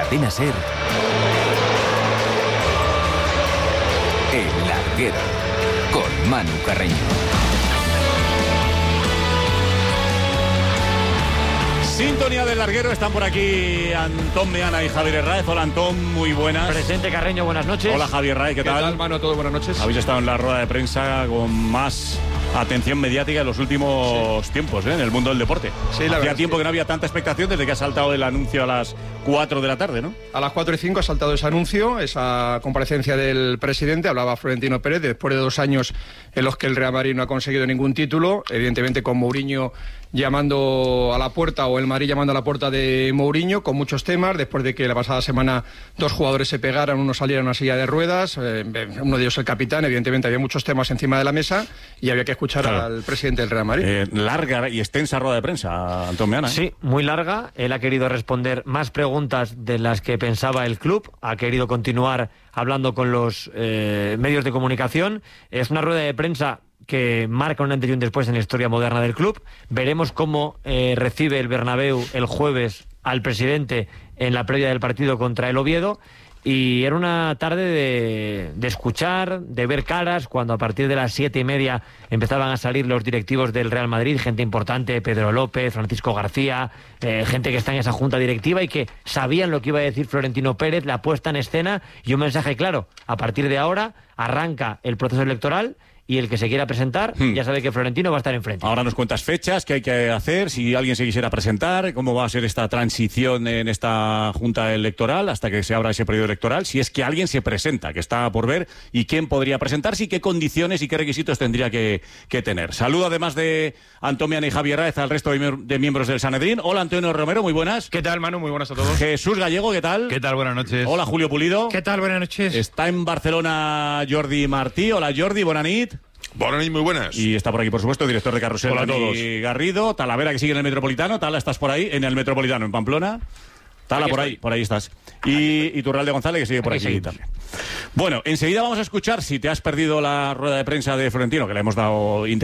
Cadena SER, El Larguero, con Manu Carreño. Sintonía del Larguero, están por aquí Antón Meana y Javier Herráez. Hola Antón, muy buenas. Presente Carreño, buenas noches. Hola Javier Herráez, ¿qué tal? ¿Qué tal, Manu? Todo buenas noches. Habéis estado en la rueda de prensa con más atención mediática en los últimos tiempos, en el mundo del deporte. Sí, la Hacía verdad tiempo que no había tanta expectación desde que ha saltado el anuncio a las 4 de la tarde, ¿no? A las 4:05 ha saltado ese anuncio, esa comparecencia del presidente. Hablaba Florentino Pérez después de 2 años en los que el Real Madrid no ha conseguido ningún título, evidentemente con Mourinho llamando a la puerta, o el Madrid llamando a la puerta de Mourinho, con muchos temas, después de que la pasada semana 2 jugadores se pegaran, uno saliera en una silla de ruedas, uno de ellos el capitán. Evidentemente había muchos temas encima de la mesa y había que escuchar al presidente del Real Madrid. Larga y extensa rueda de prensa, Antón Meana. Sí, muy larga. Él ha querido responder más preguntas de las que pensaba el club, ha querido continuar hablando con los medios de comunicación. Es una rueda de prensa que marca un antes y un después en la historia moderna del club. Veremos cómo recibe el Bernabéu el jueves al presidente en la previa del partido contra el Oviedo. Y era una tarde de escuchar, de ver caras, cuando a partir de las 7:30 empezaban a salir los directivos del Real Madrid, gente importante, Pedro López, Francisco García, gente que está en esa junta directiva y que sabían lo que iba a decir Florentino Pérez, la puesta en escena y un mensaje claro. A partir de ahora arranca el proceso electoral y el que se quiera presentar ya sabe que Florentino va a estar enfrente. Ahora nos cuentas fechas, qué hay que hacer, si alguien se quisiera presentar, cómo va a ser esta transición en esta junta electoral hasta que se abra ese periodo electoral, si es que alguien se presenta, que está por ver, y quién podría presentarse y qué condiciones y qué requisitos tendría que tener. Saludo además de Antón Meana y Javier Herráez al resto de miembros del Sanedrín. Hola Antonio Romero, muy buenas. ¿Qué tal, Manu? Muy buenas a todos. Jesús Gallego, ¿qué tal? ¿Qué tal? Buenas noches. Hola Julio Pulido. ¿Qué tal? Buenas noches. Está en Barcelona Jordi Martí. Hola Jordi, buena nit. Buenas noches, muy buenas. Y está por aquí, por supuesto, director de Carrusel, Hola a todos. Garrido. Talavera, que sigue en el Metropolitano. Tala, estás por ahí, en el Metropolitano, en Pamplona. Tala, por ahí estás. Y Turralde González, que sigue por aquí también. Bueno, enseguida vamos a escuchar, si te has perdido la rueda de prensa de Florentino, que le hemos dado